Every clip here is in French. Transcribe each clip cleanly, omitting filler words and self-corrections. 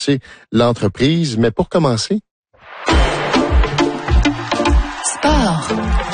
l'entreprise. Mais pour commencer... Sport.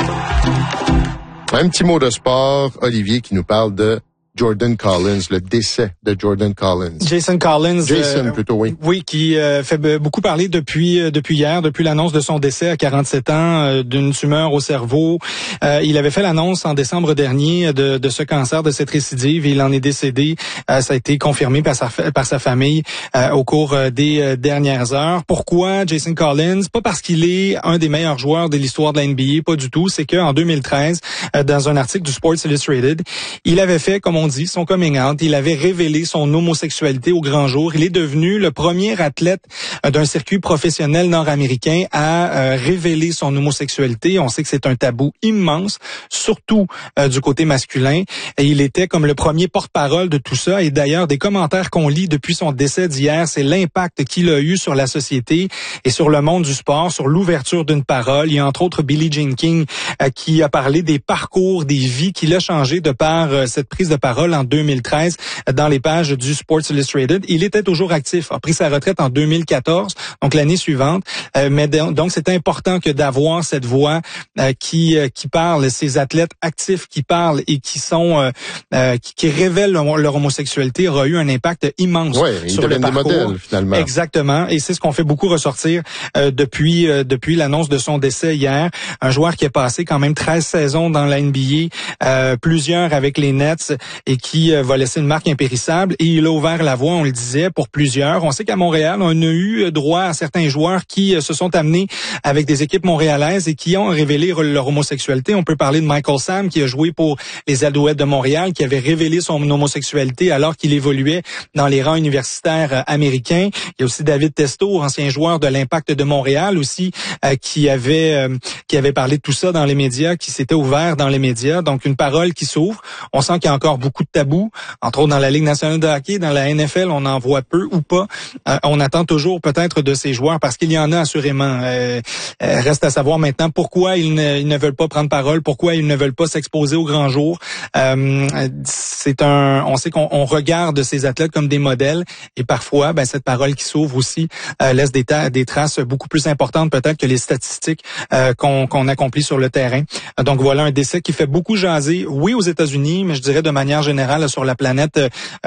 Un petit mot de sport. Olivier qui nous parle de Jordan Collins, le décès de Jordan Collins. Jason Collins. Jason, plutôt, oui. Oui, qui fait beaucoup parler depuis hier, depuis l'annonce de son décès à 47 ans d'une tumeur au cerveau. Il avait fait l'annonce en décembre dernier de ce cancer, de cette récidive. Il en est décédé. Ça a été confirmé par sa famille au cours des dernières heures. Pourquoi Jason Collins? Pas parce qu'il est un des meilleurs joueurs de l'histoire de la NBA, pas du tout. C'est qu'en 2013, dans un article du Sports Illustrated, il avait fait, comme on dit, son coming out. Il avait révélé son homosexualité au grand jour. Il est devenu le premier athlète d'un circuit professionnel nord-américain à révéler son homosexualité. On sait que c'est un tabou immense, surtout du côté masculin. Et il était comme le premier porte-parole de tout ça. Et d'ailleurs, des commentaires qu'on lit depuis son décès d'hier, c'est l'impact qu'il a eu sur la société et sur le monde du sport, sur l'ouverture d'une parole. Il y a entre autres Billie Jean King qui a parlé des parcours, des vies qu'il a changé de par cette prise de parole en 2013 dans les pages du Sports Illustrated. Il était toujours actif, a pris sa retraite en 2014, donc l'année suivante. Mais donc c'est important que d'avoir cette voix qui parle, ces athlètes actifs qui parlent et qui sont qui révèlent leur homosexualité aura eu un impact immense sur le parcours. Des modèles, finalement. Exactement, et c'est ce qu'on fait beaucoup ressortir depuis l'annonce de son décès hier. Un joueur qui a passé quand même 13 saisons dans la NBA, plusieurs avec les Nets, et qui va laisser une marque impérissable. Et il a ouvert la voie, on le disait, pour plusieurs. On sait qu'à Montréal, on a eu droit à certains joueurs qui se sont amenés avec des équipes montréalaises et qui ont révélé leur homosexualité. On peut parler de Michael Sam, qui a joué pour les Alouettes de Montréal, qui avait révélé son homosexualité alors qu'il évoluait dans les rangs universitaires américains. Il y a aussi David Testo, ancien joueur de l'Impact de Montréal aussi, qui avait parlé de tout ça dans les médias, qui s'était ouvert dans les médias. Donc, une parole qui s'ouvre. On sent qu'il y a encore beaucoup de tabous, entre autres dans la Ligue nationale de hockey, dans la NFL, on en voit peu ou pas. On attend toujours peut-être de ces joueurs, parce qu'il y en a assurément. Reste à savoir maintenant pourquoi ils ne veulent pas prendre parole, pourquoi ils ne veulent pas s'exposer au grand jour. On sait qu'on regarde ces athlètes comme des modèles, et parfois, cette parole qui s'ouvre aussi laisse des traces beaucoup plus importantes peut-être que les statistiques qu'on accomplit sur le terrain. Donc voilà un décès qui fait beaucoup jaser, oui, aux États-Unis, mais je dirais de manière générale sur la planète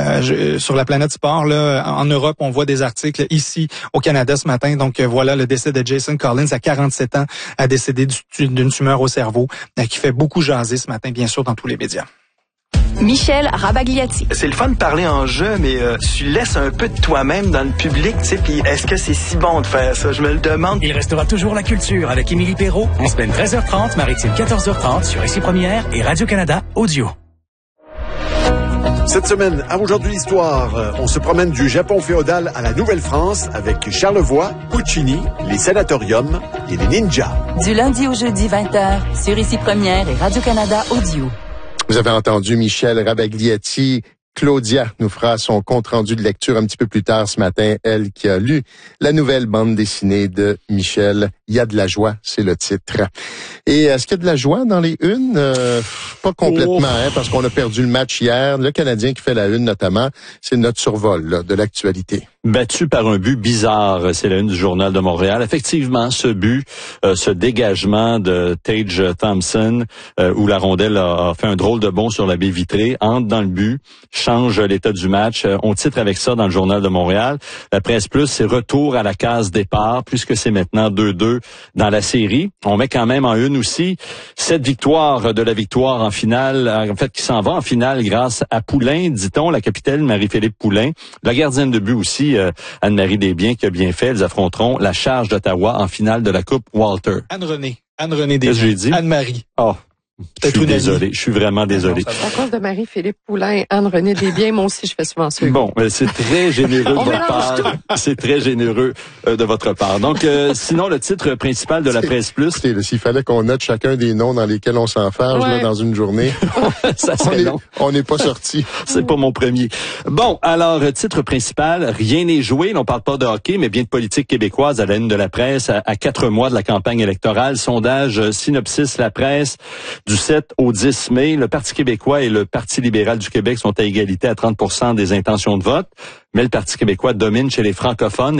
sport. Là, en Europe, on voit des articles ici au Canada ce matin. Donc voilà le décès de Jason Collins à 47 ans, a décédé d'une tumeur au cerveau, qui fait beaucoup jaser ce matin, bien sûr, dans tous les médias. Michel Rabagliati. C'est le fun de parler en jeu, mais tu laisses un peu de toi-même dans le public, tu sais, puis est-ce que c'est si bon de faire ça? Je me le demande. Il restera toujours la culture avec Émilie Perrault, en semaine 13h30, Maritime 14h30 sur Ici Première et Radio-Canada Audio. Cette semaine, à Aujourd'hui l'Histoire, on se promène du Japon féodal à la Nouvelle-France avec Charlevoix, Puccini, les sanatoriums et les ninjas. Du lundi au jeudi 20h sur Ici Première et Radio-Canada Audio. Vous avez entendu Michel Rabagliati. Claudia nous fera son compte-rendu de lecture un petit peu plus tard ce matin, elle qui a lu la nouvelle bande dessinée de Michel. Il y a de la joie, c'est le titre. Et est-ce qu'il y a de la joie dans les unes? Pas complètement, parce qu'on a perdu le match hier. Le Canadien qui fait la une notamment, c'est notre survol là, de l'actualité. Battu par un but bizarre, c'est la une du Journal de Montréal. Effectivement, ce but, ce dégagement de Tage Thompson, où la rondelle a fait un drôle de bond sur la baie vitrée, entre dans le but, change l'état du match. On titre avec ça dans le Journal de Montréal. La Presse Plus, c'est retour à la case départ, puisque c'est maintenant 2-2 dans la série. On met quand même en une aussi cette victoire de la victoire en finale, en fait, qui s'en va en finale grâce à Poulain, dit-on, la capitaine Marie-Philippe Poulain, la gardienne de but aussi, Anne-Marie Desbiens, qui a bien fait. Elles affronteront la Charge d'Ottawa en finale de la Coupe Walter. Anne-Renée Desbiens. Qu'est-ce que j'ai dit? Anne-Marie. Oh. Je suis désolé, je suis vraiment désolé. À cause de Marie-Philippe Poulain, Anne-Renée Desbiens, moi aussi je fais souvent ça. Bon, c'est très généreux de votre part. C'est très généreux de votre part. Donc, sinon, le titre principal de la Presse Plus. Écoutez, s'il fallait qu'on note chacun des noms dans lesquels on s'enfarge là, dans une journée, ça serait long. On n'est pas sorti. C'est pas mon premier. Bon, alors, titre principal, rien n'est joué. On parle pas de hockey, mais bien de politique québécoise à la une de la presse à 4 mois de la campagne électorale. Sondage Synopsis La Presse Du 7 au 10 mai, le Parti québécois et le Parti libéral du Québec sont à égalité à 30% des intentions de vote, mais le Parti québécois domine chez les francophones.